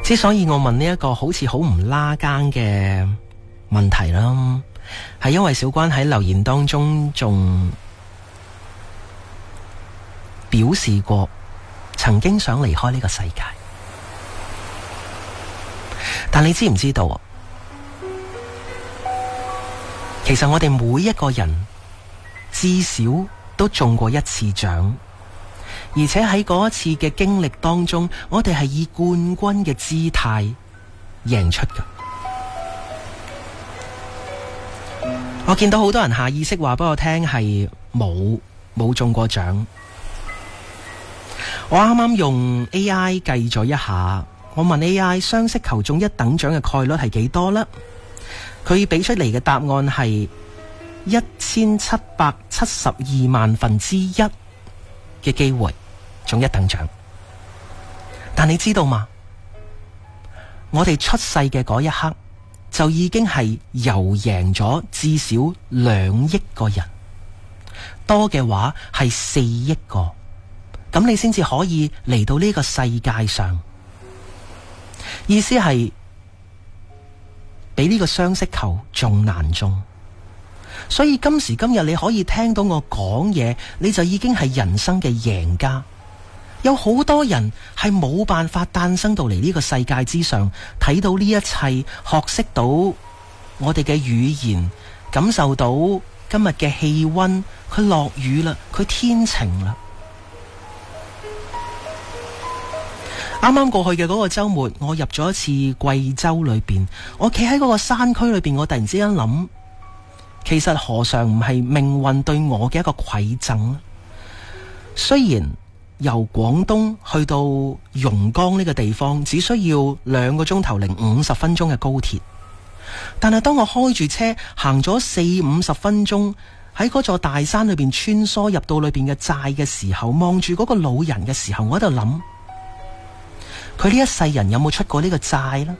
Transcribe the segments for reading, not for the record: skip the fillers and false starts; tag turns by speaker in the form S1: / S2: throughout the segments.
S1: 之所以我問呢一個好似好唔拉更嘅問題啦，係因為小關喺留言當中仲表示過曾經想離開呢個世界，但你知唔知道？其實我哋每一個人至少都中過一次獎，而且喺嗰一次嘅經歷當中，我哋係以冠軍嘅姿態贏出㗎。我見到好多人下意識話俾我聽係冇中過獎。我啱啱用 AI 計咗一下，我問 AI 雙色球中一等獎嘅概率係幾多呢？佢俾出嚟嘅答案係1772萬分之一嘅機會中一等獎。但你知道嗎？我哋出世嘅嗰一刻就已經係遊贏咗至少2億個人，多嘅話係4億個，咁你先至可以嚟到呢個世界上。意思係比呢個雙色球仲難中，所以今時今日你可以聽到我講嘢，你就已經係人生嘅贏家。有好多人係冇辦法誕生到嚟呢個世界之上，睇到呢一切，學識到我哋嘅語言，感受到今日嘅氣溫，佢落雨啦，佢天晴啦。啱啱過去嘅嗰個週末，我入咗一次貴州裏邊，我企喺嗰個山區裏邊，我突然之間諗，其實何嘗唔係命運對我嘅一個饋贈？雖然由廣東去到榕江呢個地方只需要2個鐘頭零50分鐘嘅高鐵，但係當我開住車行咗40-50分鐘喺嗰座大山裏邊穿梭入到裏邊嘅寨嘅時候，望住嗰個老人嘅時候，我喺度諗，佢呢一世人有冇出過呢個寨呢？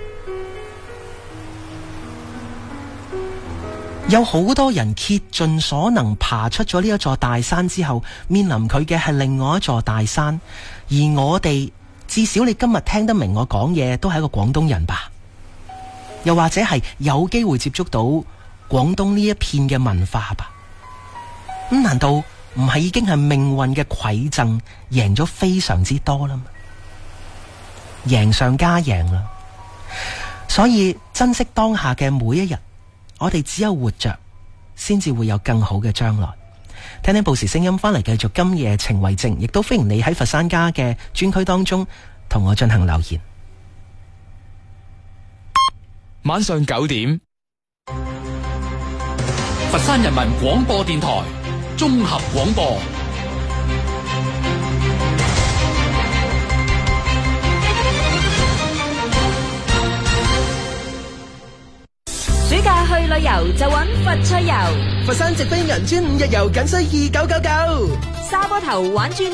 S1: 有好多人竭盡所能爬出咗呢一座大山之後，面臨佢嘅係另外一座大山。而我哋至少你今日聽得明我講嘢，都係一個廣東人吧？又或者係有機會接觸到廣東呢一片嘅文化吧？咁難道唔係已經係命運嘅饋贈，贏咗非常之多啦嘛？贏上加贏啦！所以珍惜當下嘅每一日，我哋只有活着，先至會有更好嘅將來。聽聽報時聲音翻嚟，繼續今夜情為證，亦都歡迎你喺佛山家嘅專區當中同我進行留言。
S2: 晚上9點，佛山人民廣播電台綜合廣播。
S3: 暑假去旅遊就揾佛趣遊，
S1: 佛山直飛銀川5日遊僅需2999，
S3: 沙坡頭玩轉